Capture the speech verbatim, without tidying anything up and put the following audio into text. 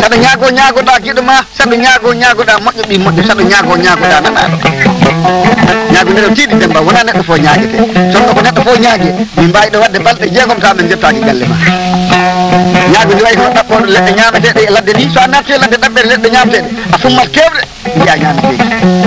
saɗa ñaago ñaagoɗa kiɗo ma saɗa ñaago ñaagoɗa moƴƴo ɓi moƴƴo saɗa ñaago ñaagoɗa nanaɗo ñaago nde ɗo tiiɗi Demba wona neɗɗo fof ñaaguete sonno ko neɗɗo fof ñaagui min mbawi ɗo wadde balɗe jeegom taw min jettaki galle ma ñaago ndi way hono ɗaɓɓoɗo leɗɗe ñameteɗe e ladde ni so a natti e ladde ɗaɓɓere leɗɗe ñameteɗe a summat kewɗe mbiya ñameteɗi